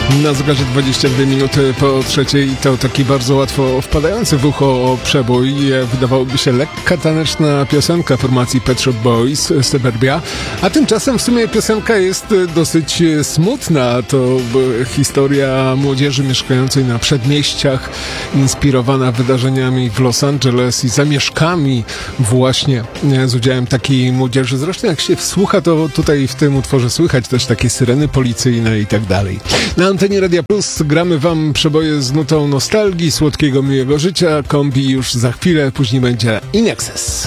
Na zegarze 22 minuty po trzeciej to taki bardzo łatwo wpadający w ucho przebój. Wydawałoby się lekka taneczna piosenka formacji Pet Shop Boys, Suburbia. A tymczasem w sumie piosenka jest dosyć smutna. To historia młodzieży mieszkającej na przedmieściach, inspirowana wydarzeniami w Los Angeles i zamieszkami właśnie z udziałem takiej młodzieży. Zresztą jak się wsłucha, to tutaj w tym utworze słychać też takie syreny policyjne i tak dalej. Na antenie Radia Plus gramy wam przeboje z nutą nostalgii, słodkiego, miłego życia. Kombi już za chwilę, później będzie In Excess.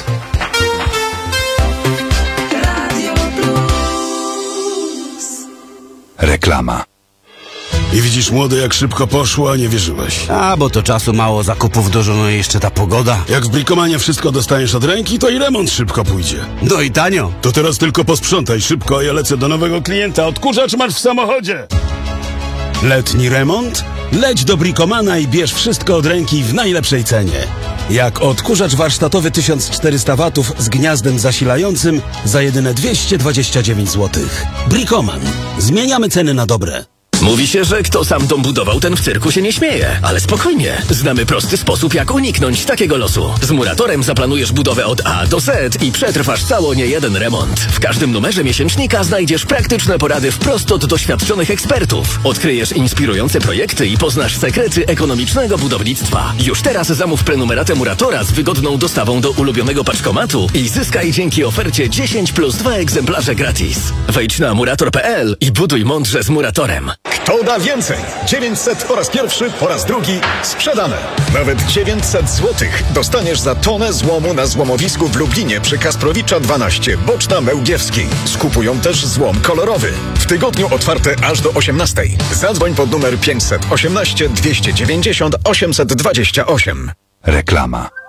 Reklama. I widzisz, młody, jak szybko poszło, a nie wierzyłeś. A, bo to czasu mało, zakupów dużo, no i jeszcze ta pogoda. Jak w Bricomanie wszystko dostaniesz od ręki, to i remont szybko pójdzie. No i tanio. To teraz tylko posprzątaj szybko, a ja lecę do nowego klienta. Odkurzacz masz w samochodzie. Letni remont? Leć do Bricomana i bierz wszystko od ręki w najlepszej cenie. Jak odkurzacz warsztatowy 1400 watów z gniazdem zasilającym za jedyne 229 zł. Bricoman. Zmieniamy ceny na dobre. Mówi się, że kto sam dom budował, ten w cyrku się nie śmieje. Ale spokojnie, znamy prosty sposób, jak uniknąć takiego losu. Z Muratorem zaplanujesz budowę od A do Z i przetrwasz cało niejeden remont. W każdym numerze miesięcznika znajdziesz praktyczne porady wprost od doświadczonych ekspertów. Odkryjesz inspirujące projekty i poznasz sekrety ekonomicznego budownictwa. Już teraz zamów prenumeratę Muratora z wygodną dostawą do ulubionego paczkomatu i zyskaj dzięki ofercie 10 plus 2 egzemplarze gratis. Wejdź na murator.pl i buduj mądrze z Muratorem. Kto da więcej? 900 po raz pierwszy, po raz drugi sprzedane. Nawet 900 złotych dostaniesz za tonę złomu na złomowisku w Lublinie przy Kasprowicza 12, Boczna Mełgiewskiej. Skupują też złom kolorowy. W tygodniu otwarte aż do 18. Zadzwoń pod numer 518 290 828. Reklama.